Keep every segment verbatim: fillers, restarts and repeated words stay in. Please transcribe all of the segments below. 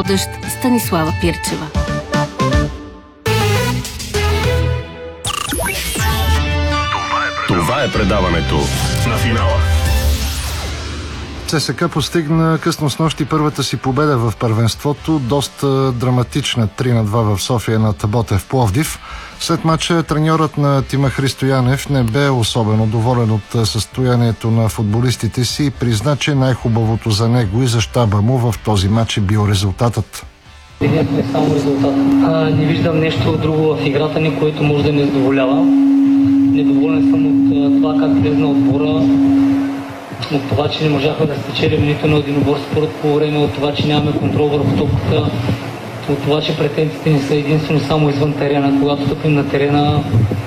водещ Станислава Пирчева. Това е предаването на финала. ЦСКА постигна късно снощи първата си победа в първенството, доста драматична три на два в София над Ботев Пловдив. След мача треньорът на тима Христо Янев не бе особено доволен от състоянието на футболистите си и призна, че най-хубавото за него и за щаба му в този мач е бил резултатът. Денят не е само резултат. А, не виждам нещо друго в играта ни, което може да ме задоволява. Недоволен съм от това как влезна отбора, от това, че не можахме да спечелим нито на единобор според по време, от това, че нямаме контрол върху топката, от това, че претенциите ни са единствено само извън терена. Когато стъпим на терена,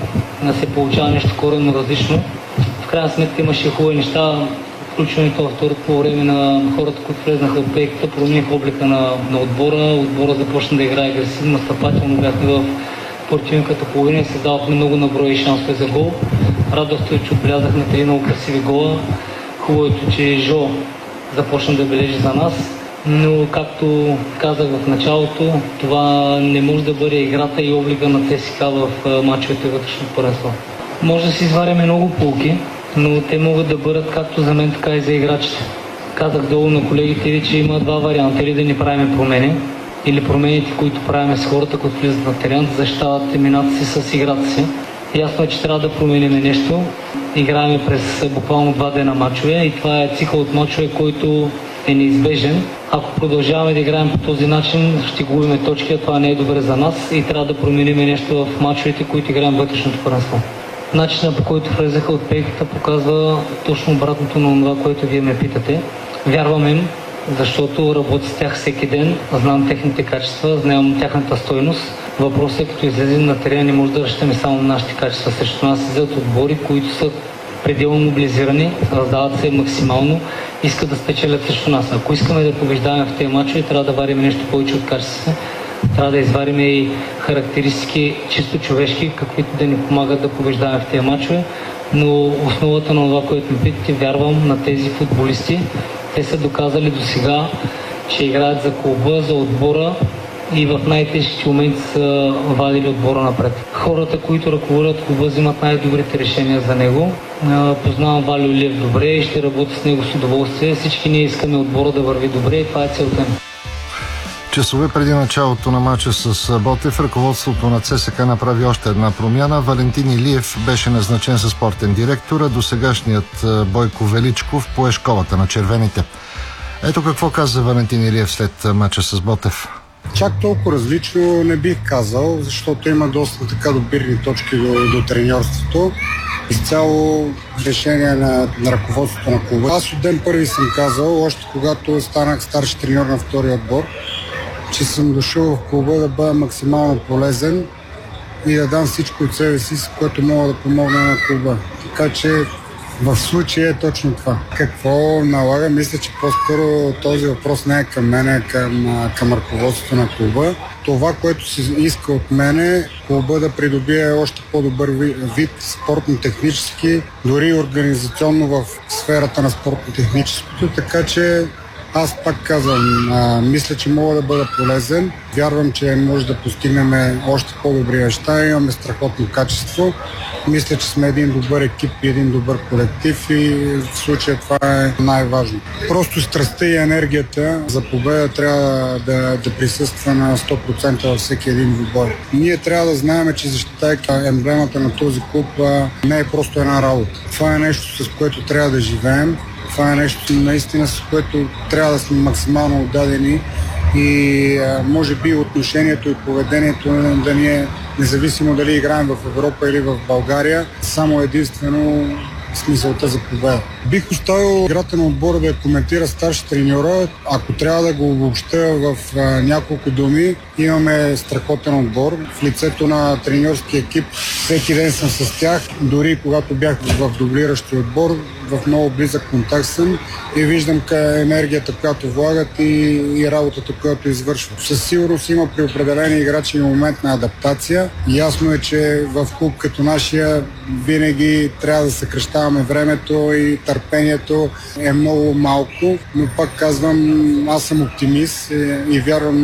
не се получава нещо коренно различно. В крайна сметка имаше хубави неща. Включването във второто по време на хората, които влезнаха от пейката, промениха облика на, на отбора. Отбора започна да играе агресивно, настъпателно, бяхме в противниката половина и създавахме много наброи шансове за гол. Радващо е, че отбелязахме три много красиви гола. Хубавото, че Жо започна да бележи за нас, но както казах в началото, това не може да бъде играта и облика на ЦСКА в мачовете вътрешно първенство. Може да си изваряме много полки, но те могат да бъдат както за мен, така и за играчите. Казах долу на колегите ви, че има два варианта: или да ни правим промени, или промените, които правим с хората, които влизат на терен, да защитават имената си с играта си. Ясно е, че трябва да променим нещо. Играем през буквално два дена мачове и това е цикъл от мачове, който е неизбежен. Ако продължаваме да играем по този начин, ще губим точки, а това не е добре за нас и трябва да променим нещо в мачовете, които играем вътрешното първенство. Начинът, по който влезаха от пейката, показва точно обратното на това, което вие ме питате. Вярвам им, защото работя с тях всеки ден, знам техните качества, знам тяхната стойност. Въпросът е, като излезем на терена, не може да разчитаме само на нашите качества. Срещу нас излизат отбори, които са пределно мобилизирани, раздават се максимално, искат да спечелят срещу нас. Ако искаме да побеждаваме в тези мачове, трябва да варим нещо повече от качества. Трябва да изварим и характеристики чисто човешки, каквито да ни помагат да побеждаваме в тези мачове. Но основата на това, което ми питате, вярвам на тези футболисти. Те са доказали до сега, че играят за клуба, за отбора и в най-тежките моменти са вадили отбора напред. Хората, които ръководят клуба, взимат най-добрите решения за него. Познавам Валю Илиев добре и ще работя с него с удоволствие. Всички ние искаме отбора да върви добре и това е целта ми. Часове преди началото на мача с Ботев, ръководството на ЦСКА направи още една промяна. Валентин Илиев беше назначен за спортен директор, а досегашният Бойко Величков пое школата на червените. Ето какво каза Валентин Илиев след мача с Ботев. Чак толкова различно не бих казал, защото има доста така добирни точки до, до треньорството. Изцяло решение на, на ръководството на клуба. Аз от ден първи съм казал, още когато станах старши треньор на втория отбор, че съм дошъл в клуба да бъда максимално полезен и да дам всичко от себе си, с което мога да помогна на клуба. Така че в случая е точно това. Какво налага? Мисля, че по-скоро този въпрос не е към мен, а към, към ръководството на клуба. Това, което се иска от мене, клуба да придобие още по-добър вид спортно-технически, дори организационно в сферата на спортно-техническото, така че аз пак казвам, а, мисля, че мога да бъда полезен. Вярвам, че може да постигнем още по-добри неща. Имаме страхотно качество. Мисля, че сме един добър екип и един добър колектив и в случая това е най-важно. Просто страстта и енергията за победа трябва да, да присъства на сто процента във всеки един двубой. Ние трябва да знаем, че защитайки емблемата на този клуб не е просто една работа. Това е нещо, с което трябва да живеем. Това е нещо наистина, с което трябва да сме максимално отдадени и а, може би отношението и поведението да ни е, независимо дали играем в Европа или в България, само единствено смисълта за победа. Бих оставил играта на отбора да я коментира старши треньора. Ако трябва да го обобща в а, няколко думи, имаме страхотен отбор. В лицето на треньорския екип всеки ден съм с тях. Дори когато бях в дублиращия отбор, в много близък контакт съм и виждам енергията, която влагат и, и работата, която извършват. Със сигурност има при определени играчи и момент на адаптация. Ясно е, че в клуб като нашия винаги трябва да съкращаваме времето и търпението е много малко, но пак казвам, аз съм оптимист и, и вярвам